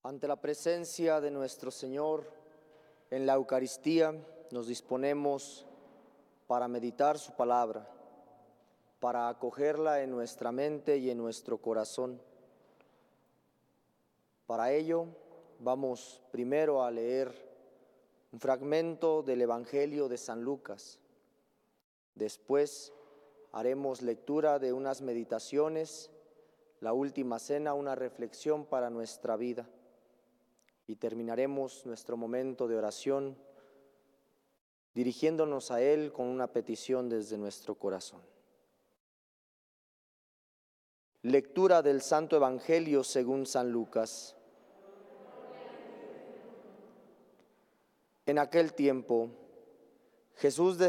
Ante la presencia de nuestro Señor en la Eucaristía, nos disponemos para meditar su palabra, para acogerla en nuestra mente y en nuestro corazón. Para ello, vamos primero a leer un fragmento del Evangelio de San Lucas. Después haremos lectura de unas meditaciones, la última cena, una reflexión para nuestra vida. Y terminaremos nuestro momento de oración dirigiéndonos a Él con una petición desde nuestro corazón. Lectura del Santo Evangelio según San Lucas. En aquel tiempo, Jesús